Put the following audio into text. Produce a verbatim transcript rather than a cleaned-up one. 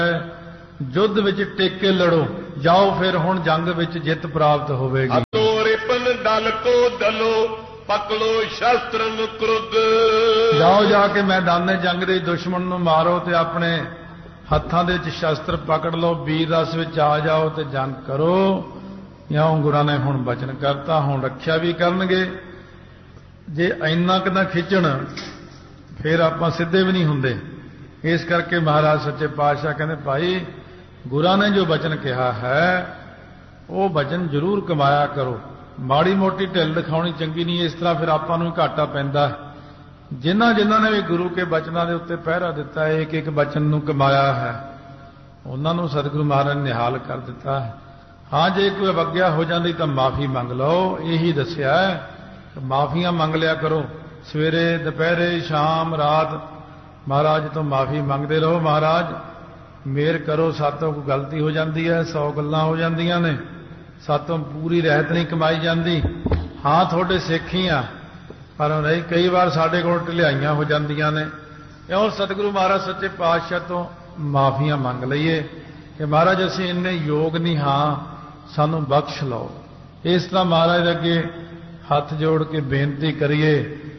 युद्ध विच टिक के लड़ो, जाओ फिर हुण जंग विच जित प्राप्त होवेगी। हलो रिपन दल को दलो, पकड़ो शस्त्र नु क्रुद्ध। जाओ जाके मैदाने जंग दे दुश्मन नूं मारो ते अपने हत्थां दे विच शस्त्र पकड़ लो, वीर रस विच आ जाओ ते जंग करो। इउं गुरां ने हुण बचन करता, हुण रखिया भी करनगे। जे इन्ना क ना खिचण फिर आपां सिद्धे भी नहीं हुंदे। इस करके महाराज सच्चे पातशाह कहंदे भाई गुरां ने जो वचन कहा है वो वचन जरूर कमाया करो। माड़ी मोटी ढिल दिखाउणी चंगी नहीं, इस तरह फिर आपां नूं घाटा पैंदा है। जिन्हां जिन्हां ने भी गुरु के वचनां दे उत्ते पहरा दिता है, एक एक वचन नूं कमाया है, उन्हां नूं सतगुरु महाराज ने निहाल कर दिता है। हाँ जे कोई अवग्या हो जाती तो माफ़ी मंग लो, यही दस्या है। माफियां मंग लिया करो, सवेरे दोपहरे शाम रात महाराज तो माफ़ी मंगते रहो। महाराज मेहर करो, सातों को गलती हो जाती है, सौ गल्लां हो जांदियां ने, सातों पूरी रहत नहीं कमाई जाती। हाँ थोड़े सिख ही आ, पर नहीं कई बार साढ़े कोल ढिलाइयां हो जांदियां ने। इउं सतगुरु महाराज सच्चे पातशाह तो माफियां मंग लईए कि महाराज असीं इन्ने योग नहीं, हाँ सानू बख्श लो। इस तरह महाराज अगे हथ जोड़ के बेनती करिए